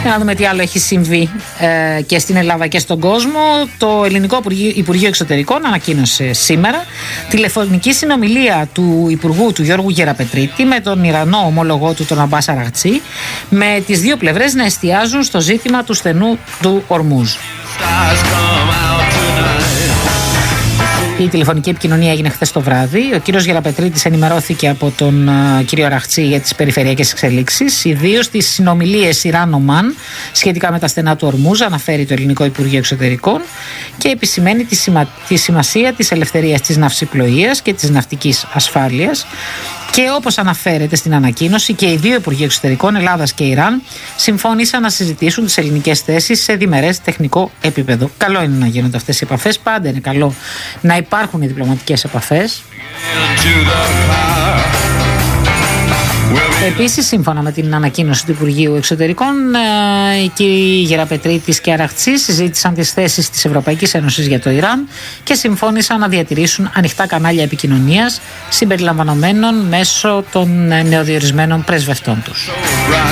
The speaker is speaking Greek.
Για να δούμε τι άλλο έχει συμβεί και στην Ελλάδα και στον κόσμο. Το Ελληνικό Υπουργείο Εξωτερικών ανακοίνωσε σήμερα τηλεφωνική συνομιλία του Υπουργού του Γιώργου Γεραπετρίτη με τον Ιρανό ομόλογό του τον Αμπάς Αραγτσί, με τις δύο πλευρές να εστιάζουν στο ζήτημα του στενού του Ορμούζ. Η τηλεφωνική επικοινωνία έγινε χθες το βράδυ. Ο κύριος Γεραπετρίτης ενημερώθηκε από τον κύριο Αραγτσί για τις περιφερειακές εξελίξεις, ιδίως τις συνομιλίες Ιράν-Ομάν σχετικά με τα στενά του Ορμούζ, αναφέρει το Ελληνικό Υπουργείο Εξωτερικών, και επισημαίνει τη σημασία της ελευθερίας της ναυσιπλοείας και της ναυτικής ασφάλειας. Και όπως αναφέρεται στην ανακοίνωση, και οι δύο Υπουργοί Εξωτερικών, Ελλάδας και Ιράν, συμφώνησαν να συζητήσουν τις ελληνικές θέσεις σε διμερές τεχνικό επίπεδο. Καλό είναι να γίνονται αυτές οι επαφές. Πάντα είναι καλό να υπάρχουν οι διπλωματικές επαφές. Επίσης, σύμφωνα με την ανακοίνωση του Υπουργείου Εξωτερικών, οι κύριοι Γεραπετρίτης και Αραγτσί συζήτησαν τις θέσεις της Ευρωπαϊκής Ένωσης για το Ιράν και συμφώνησαν να διατηρήσουν ανοιχτά κανάλια επικοινωνίας συμπεριλαμβανομένων μέσω των νεοδιορισμένων πρεσβευτών τους.